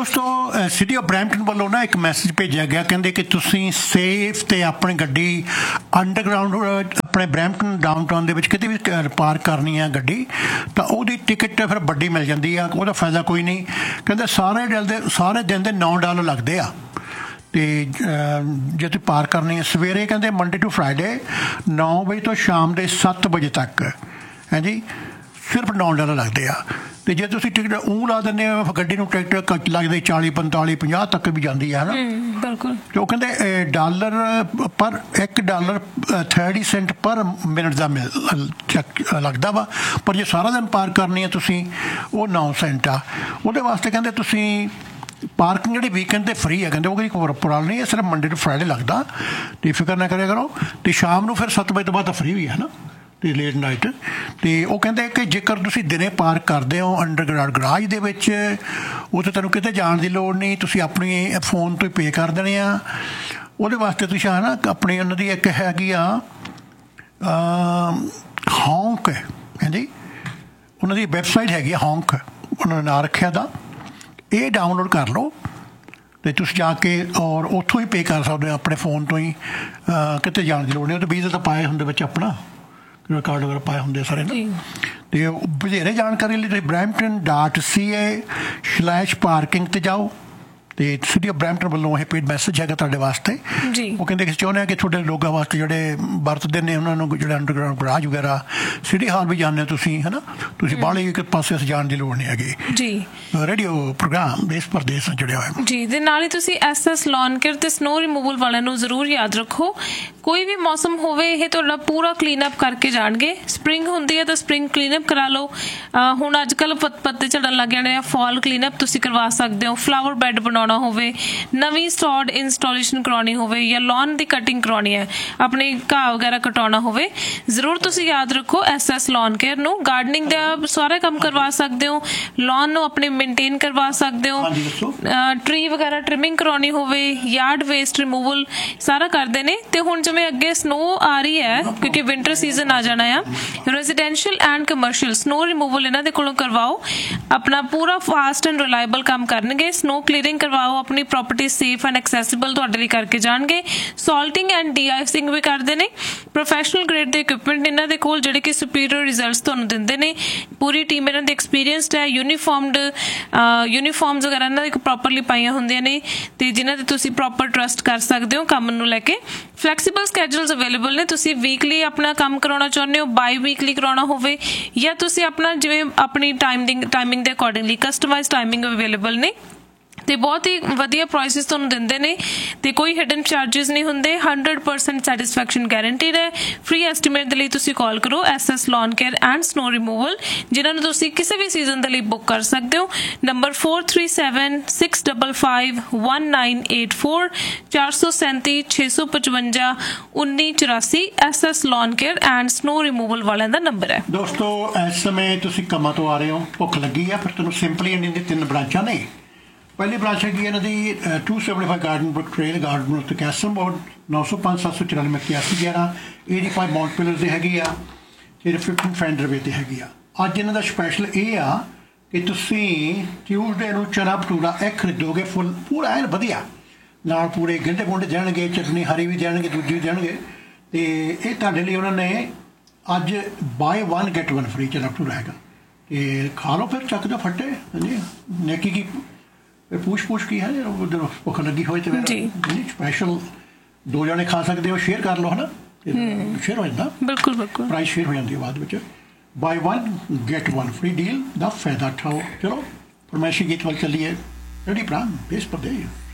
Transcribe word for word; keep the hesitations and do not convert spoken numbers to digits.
ਦੋਸਤੋ city of Brampton ਵੱਲੋਂ ਨਾ ਇੱਕ ਮੈਸੇਜ ਭੇਜਿਆ ਗਿਆ, ਕਹਿੰਦੇ ਕਿ ਤੁਸੀਂ ਸੇਫ ਤੇ ਆਪਣੀ ਗੱਡੀ ਅੰਡਰਗਰਾਊਂਡ ਆਪਣੇ ਬਰੈਂਪਟਨ ਡਾਊਨਟਾਊਨ ਦੇ ਵਿੱਚ ਕਿਤੇ ਵੀ ਪਾਰਕ ਕਰਨੀ ਆ ਗੱਡੀ ਤਾਂ ਉਹਦੀ ਟਿਕਟ ਫਿਰ ਵੱਡੀ ਮਿਲ ਜਾਂਦੀ ਆ। ਉਹਦਾ ਫਾਇਦਾ ਕੋਈ ਨਹੀਂ, ਕਹਿੰਦੇ ਸਾਰੇ ਦਿਨ ਦੇ ਸਾਰੇ ਦਿਨ ਦੇ ਨੌ ਡਾਲਰ ਲੱਗਦੇ ਆ। ਅਤੇ ਜੇ ਤੁਸੀਂ ਪਾਰ ਕਰਨੀ ਹੈ ਸਵੇਰੇ ਕਹਿੰਦੇ ਮੰਡੇ ਟੂ ਫਰਾਈਡੇ ਨੌ ਵਜੇ ਤੋਂ ਸ਼ਾਮ ਦੇ ਸੱਤ ਵਜੇ ਤੱਕ ਹੈ ਜੀ, ਸਿਰਫ ਨੌ ਡਾਲਰ ਲੱਗਦੇ ਆ। ਅਤੇ ਜੇ ਤੁਸੀਂ ਟਿਕਟ ਊਂ ਲਾ ਦਿੰਦੇ ਹੋ ਗੱਡੀ ਨੂੰ ਟਿਕਟ ਘੱਟ ਲੱਗਦੀ ਚਾਲੀ ਪੰਤਾਲੀ ਪੰਜਾਹ ਤੱਕ ਵੀ ਜਾਂਦੀ ਹੈ ਨਾ। ਬਿਲਕੁਲ। ਅਤੇ ਉਹ ਕਹਿੰਦੇ ਡਾਲਰ ਪਰ ਇੱਕ ਡਾਲਰ ਥਰਟੀ ਸੈਂਟ ਪਰ ਮਿੰਟ ਦਾ ਮਿਲ ਚੱਕ ਲੱਗਦਾ ਵਾ, ਪਰ ਜੇ ਸਾਰਾ ਦਿਨ ਪਾਰ ਕਰਨੀ ਹੈ ਤੁਸੀਂ ਉਹ ਨੌ ਸੈਂਟ ਆ। ਉਹਦੇ ਵਾਸਤੇ ਕਹਿੰਦੇ ਤੁਸੀਂ ਪਾਰਕਿੰਗ ਜਿਹੜੀ ਵੀਕਐਂਡ 'ਤੇ ਫਰੀ ਹੈ, ਕਹਿੰਦੇ ਉਹ ਕੋਈ ਪੁਰਾਲ ਨਹੀਂ ਹੈ, ਸਿਰਫ ਮੰਡੇ ਟੂ ਫਰਾਈਡੇ ਲੱਗਦਾ ਅਤੇ ਫਿਕਰ ਨਾ ਕਰਿਆ ਕਰੋ। ਅਤੇ ਸ਼ਾਮ ਨੂੰ ਫਿਰ ਸੱਤ ਵਜੇ ਤੋਂ ਬਾਅਦ ਤਾਂ ਫਰੀ ਵੀ ਹੈ ਨਾ ਅਤੇ ਲੇਟ ਨਾਈਟ। ਅਤੇ ਉਹ ਕਹਿੰਦੇ ਕਿ ਜੇਕਰ ਤੁਸੀਂ ਦਿਨੇ ਪਾਰਕ ਕਰਦੇ ਹੋ ਅੰਡਰਗਰਾਊਂਡ ਗਰਾਜ ਦੇ ਵਿੱਚ ਉੱਥੇ ਤੁਹਾਨੂੰ ਕਿਤੇ ਜਾਣ ਦੀ ਲੋੜ ਨਹੀਂ, ਤੁਸੀਂ ਆਪਣੀ ਫੋਨ ਤੋਂ ਹੀ ਪੇ ਕਰ ਦੇਣੇ ਆ। ਉਹਦੇ ਵਾਸਤੇ ਤੁਸੀਂ ਹੈ ਨਾ ਆਪਣੀ ਉਹਨਾਂ ਦੀ ਇੱਕ ਹੈਗੀ ਆ ਹੌਂਕ ਹੈ ਜੀ, ਉਹਨਾਂ ਦੀ ਵੈਬਸਾਈਟ ਹੈਗੀ ਆ ਹੌਂਕ, ਉਹਨਾਂ ਨੇ ਨਾਂ ਰੱਖਿਆ ਦਾ, ਇਹ ਡਾਊਨਲੋਡ ਕਰ ਲਓ ਅਤੇ ਤੁਸੀਂ ਜਾ ਕੇ ਔਰ ਉੱਥੋਂ ਹੀ ਪੇ ਕਰ ਸਕਦੇ ਹੋ ਆਪਣੇ ਫੋਨ ਤੋਂ ਹੀ, ਕਿਤੇ ਜਾਣ ਦੀ ਲੋੜ ਨਹੀਂ। ਉਹ ਤਾਂ ਵੀਜ਼ਾ ਤਾਂ ਪਾਏ ਹੁੰਦੇ ਵਿੱਚ ਆਪਣਾ ਕਾਰਡ ਵਗੈਰਾ ਪਾਏ ਹੁੰਦੇ ਸਾਰੇ ਨਾ। ਅਤੇ ਵਧੇਰੇ ਜਾਣਕਾਰੀ ਲਈ ਤੁਸੀਂ ਬਰੈਂਪਟਨ ਡਾਟ ਸੀ ਏ ਸਲੈਸ਼ ਪਾਰਕਿੰਗ 'ਤੇ ਜਾਓ। ਅਤੇ ਸਿਟੀ ਆਫ ਬਰੈਂਪਟਨ ਵੱਲੋਂ ਇਹ ਪੇਡ ਮੈਸੇਜ ਹੈਗਾ ਤੁਹਾਡੇ ਵਾਸਤੇ। ਉਹ ਕਹਿੰਦੇ ਕਿ ਚਾਹੁੰਦੇ ਆ ਕਿ ਤੁਹਾਡੇ ਲੋਕਾਂ ਵਾਸਤੇ ਜਿਹੜੇ ਵਰਤਦੇ ਨੇ ਉਹਨਾਂ ਨੂੰ ਜਿਹੜੇ ਅੰਡਰਗਰਾਊਂਡ ਗਰਾਜ ਵਗੈਰਾ ਸਿਟੀ ਹਾਲ ਵੀ ਜਾਂਦੇ ਹੋ ਤੁਸੀਂ ਹੈ ਨਾ, ਤੁਸੀਂ ਬਾਹਲੇ ਇੱਕ ਪਾਸੇ ਅਸੀਂ ਜਾਣ ਦੀ ਲੋੜ ਨਹੀਂ ਹੈਗੀ ਜੀ। ਰੇਡੀਓ ਪ੍ਰੋਗਰਾਮ ਦੇਸ਼ ਪ੍ਰਦੇਸ਼ ਨਾਲ ਜੁੜਿਆ ਹੋਇਆ ਜੀ। ਦੇ ਨਾਲ ਹੀ ਤੁਸੀਂ ਐਸ ਐਸ ਲੌਨ ਕੇਅਰ ਤੇ ਸਨੋ ਰਿਮੂਵਲ ਵਾਲਿਆਂ ਨੂੰ ਜ਼ਰੂਰ ਯਾਦ ਰੱਖੋ, ਕੋਈ ਵੀ ਮੌਸਮ ਹੋਵੇ ਇਹ ਤੁਹਾਡਾ ਪੂਰਾ ਕਲੀਨ ਅਪ ਕਰਕੇ ਜਾਣਗੇ। ਸਪਰਿੰਗ ਹੁੰਦੀ ਹੈ ਤਾਂ ਸਪਰਿੰਗ ਕਲੀਨ ਅਪ ਕਰਾ ਲਓ। ਹੁਣ ਅੱਜ ਕੱਲ੍ਹ ਪੱਤੇ ਝੜਨ ਲੱਗ ਜਾਣੇ ਆ, ਫਾਲ ਕਲੀਨ ਅਪ ਤੁਸੀਂ ਕਰਵਾ ਸਕਦੇ ਹੋ। ਫਲਾਵਰ ਬੈੱਡ ਬਣਾਉਣਾ ਹੋਵੇ, ਨਵੀਂ ਸਟੋਰਡ ਇੰਸਟਾਲੇਸ਼ਨ ਕਰਾਉਣੀ ਹੋਵੇ ਜਾਂ ਲੌਨ ਦੀ ਕਟਿੰਗ ਕਰਾਉਣੀ ਹੈ, ਆਪਣੀ ਘਾਹ ਵਗੈਰਾ ਕਟਾਉਣਾ ਹੋਵੇ, ਜ਼ਰੂਰ ਤੁਸੀਂ ਯਾਦ ਰੱਖੋ ਐਸ ਐਸ ਲੌਨ ਕੇਅਰ ਨੂੰ। ਗਾਰਡਨਿੰਗ ਦਾ ਸਾਰਾ ਕੰਮ ਕਰਵਾ ਸਕਦੇ ਹੋ, ਲੌਨ ਨੂੰ ਆਪਣੇ ਮੇਨਟੇਨ ਕਰਵਾ ਸਕਦੇ ਹੋ, ਟਰੀ ਵਗੈਰਾ ਟ੍ਰਿਮਿੰਗ ਕਰਾਉਣੀ ਹੋਵੇ, ਯਾਰਡ ਵੇਸਟ ਰਿਮੂਵਲ ਸਾਰਾ ਕਰਦੇ ਨੇ। ਅਤੇ ਹੁਣ ਜਿਵੇਂ ਅੱਗੇ ਸਨੋ ਆ ਰਹੀ ਹੈ ਕਿਉਂਕਿ ਵਿੰਟਰ ਸੀਜ਼ਨ ਆ ਜਾਣਾ ਆ, residential and commercial snow removal ਇਹਨਾਂ ਦੇ ਕੋਲੋਂ ਕਰਵਾਓ, ਆਪਣਾ ਪੂਰਾ ਫਾਸਟ ਐਂਡ ਰਿਲਾਇਬਲ ਕੰਮ ਕਰਨਗੇ। ਸਨੋ ਕਲੀਅਰਿੰਗ ਕਰਵਾਓ, ਆਪਣੀ ਪ੍ਰੋਪਰਟੀ ਸੇਫ ਐਂਡ ਐਕਸੈਸਿਬਲ ਤੁਹਾਡੇ ਲਈ ਕਰਕੇ ਜਾਣਗੇ। ਸੌਲਟਿੰਗ ਐਂਡ ਡੀ ਆਈਸਿੰਗ ਵੀ ਕਰਦੇ ਨੇ। ਪ੍ਰੋਫੈਸ਼ਨਲ ਗ੍ਰੇਡ ਦੇ ਇਕੁਇਪਮੈਂਟ ਇਹਨਾਂ ਦੇ ਕੋਲ ਜਿਹੜੇ ਕਿ ਸੁਪੀਰੀਅਰ ਰਿਜ਼ਲਟਸ ਤੁਹਾਨੂੰ ਦਿੰਦੇ ਨੇ। ਪੂਰੀ ਟੀਮ ਇਹਨਾਂ ਦੀ ਐਕਸਪੀਰੀਅੰਸਡ ਹੈ। ਯੂਨੀਫਾਰਮਡ ਯੂਨੀਫਾਰਮਸ ਵਗੈਰਾ ਇਹਨਾਂ ਦੀ ਪ੍ਰੋਪਰਲੀ ਪਾਈਆਂ ਹੁੰਦੀਆਂ ਨੇ ਅਤੇ ਜਿਨ੍ਹਾਂ 'ਤੇ ਤੁਸੀਂ ਪ੍ਰੋਪਰ ਟਰਸਟ ਕਰ ਸਕਦੇ ਹੋ ਕੰਮ ਨੂੰ ਲੈ ਕੇ। ਫਲੈਕਸੀਬਲ ਸਕੈਜੂਲਸ ਅਵੇਲੇਬਲ ਨੇ। ਤੁਸੀਂ ਵੀਕਲੀ ਆਪਣਾ ਕੰਮ ਕਰਾਉਣਾ ਚਾਹੁੰਦੇ ਹੋ, ਬਾਈ ਵੀਕਲੀ ਕਰਾਉਣਾ ਹੋਵੇ, ਜਾਂ ਤੁਸੀਂ ਆਪਣਾ ਜਿਵੇਂ ਆਪਣੀ ਟਾਈਮਿੰਗ ਟਾਈਮਿੰਗ ਦੇ ਅਕੋਰਡਿੰਗਲੀ ਕਸਟਮਾਈਜ਼ ਟਾਈਮਿੰਗ ਅਵੇਲੇਬਲ ਨੇ ਅਤੇ ਬਹੁਤ ਹੀ ਵਧੀਆ ਪ੍ਰਾਈਸਿਸ ਤੁਹਾਨੂੰ ਦਿੰਦੇ ਨੇ ਅਤੇ ਕੋਈ ਹਿਡਨ ਚਾਰਜਿਸ ਨਹੀਂ ਹੁੰਦੇ। ਹੰਡਰਡ ਪਰਸੈਂਟ ਸੈਟਿਸਫੈਕਸ਼ਨ ਗੈਰੰਟੀਡ ਹੈ। ਫਰੀ ਐਸਟੀਮੇਟ ਦੇ ਲਈ ਤੁਸੀਂ ਕਾਲ ਕਰੋ S S lawn care and snow removal, ਜਿਨ੍ਹਾਂ ਨੂੰ ਤੁਸੀਂ ਕਿਸੇ ਵੀ ਸੀਜ਼ਨ ਦੇ ਲਈ ਬੁੱਕ ਕਰ ਸਕਦੇ ਹੋ। Number four three seven six double five one nine eight four, ਚਾਰ ਸੌ ਸੈਂਤੀ ਛੇ ਸੌ ਪਚਵੰਜਾ ਉੱਨੀ ਚੁਰਾਸੀ S S lawn care and snow removal ਵਾਲਿਆਂ ਦਾ ਨੰਬਰ ਹੈ। ਦੋਸਤੋ ਇਸ ਸਮੇਂ ਤੁਸੀਂ ਕੰਮਾਂ ਤੋਂ ਆ ਰਹੇ ਹੋ, ਭੁੱਖ ਲੱਗੀ ਆ, ਫਿਰ ਤੁਹਾਨੂੰ ਸਿੰਪਲੀ ਇੰਡੀਅਨ ਦੀ ਤਿੰਨ ਬ੍ਰਾਂਚਾਂ ਨੇ। ਪਹਿਲੀ ਬ੍ਰਾਂਚ ਹੈਗੀ ਇਹਨਾਂ ਦੀ to seventy five garden book trail, garden ਉੱਤੇ ਕੈਸਮ ਬੋਰਡ, ਨੌ ਸੌ ਪੰਜ ਸੱਤ ਸੌ ਚੁਰਾਨਵੇਂ ਇਕਿਆਸੀ ਗਿਆਰਾਂ, ਏਟੀ ਫਾਈਵ ਮਾਊਂਟ ਪਿਲਰ 'ਤੇ ਹੈਗੀ ਆ, ਫਿਰ ਫਿਫਟੀਨ ਫੈਂਡਰ ਵੇ 'ਤੇ ਹੈਗੀ ਆ। ਅੱਜ ਇਹਨਾਂ ਦਾ ਸਪੈਸ਼ਲ ਇਹ ਆ ਕਿ ਤੁਸੀਂ ਟਿਊਜ਼ਡੇ ਨੂੰ ਚਨਾ ਭਟੂਰਾ ਇਹ ਖਰੀਦੋਗੇ ਫੁੱਲ ਪੂਰਾ ਐਨ ਵਧੀਆ, ਨਾਲ ਪੂਰੇ ਗੰਢੇ ਗੁੰਢੇ ਦੇਣਗੇ, ਚਟਨੀ ਹਰੀ ਵੀ ਦੇਣਗੇ, ਦੂਜੀ ਵੀ ਦੇਣਗੇ। ਅਤੇ ਇਹ ਤੁਹਾਡੇ ਲਈ ਉਹਨਾਂ ਨੇ ਅੱਜ bye one get one free ਚਨਾ ਭਟੂਰਾ ਹੈਗਾ, ਅਤੇ ਖਾ ਲਓ ਫਿਰ ਚੱਕ ਦਿਓ ਫੱਟੇ। ਹਾਂਜੀ ਨੇਕੀ ਕੀ ਪੁੱਛ ਪੁੱਛ ਕੀ ਹੈ, ਜਦੋਂ ਭੁੱਖ ਲੱਗੀ ਹੋਏ ਤਾਂ ਸਪੈਸ਼ਲ ਦੋ ਜਣੇ ਖਾ ਸਕਦੇ ਹੋ, ਸ਼ੇਅਰ ਕਰ ਲਓ ਹੈ ਨਾ, ਸ਼ੇਅਰ ਹੋ ਜਾਂਦਾ। ਬਿਲਕੁਲ ਬਿਲਕੁਲ ਪ੍ਰਾਈਸ ਸ਼ੇਅਰ ਹੋ ਜਾਂਦੀ ਹੈ ਬਾਅਦ ਵਿੱਚ। ਬਾਈ one get one free deal ਦਾ ਫਾਇਦਾ ਉਠਾਓ। ਚਲੋ ਫਰਮਾਇਸ਼ੀ ਗੀਤ ਵੱਲ ਚੱਲੀਏ। ਰੈਡੀ ਪ੍ਰਾਨ ਦੇਸ਼ ਪ੍ਰਦੇਸ਼।